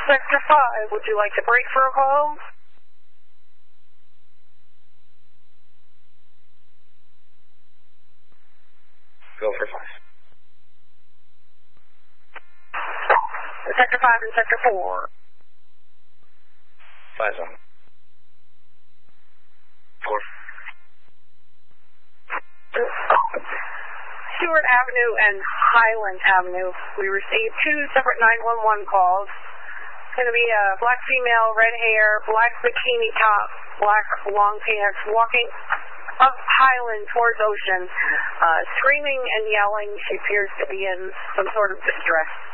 Sector 5, would you like to break for a call? Go for 5. Sector 5 and Sector 4. 5's on. 4. Stewart Avenue and Highland Avenue. We received 2 separate 911 calls. It's going to be a black female, red hair, black bikini top, black long pants, walking up Highland towards Ocean, screaming and yelling. She appears to be in some sort of distress.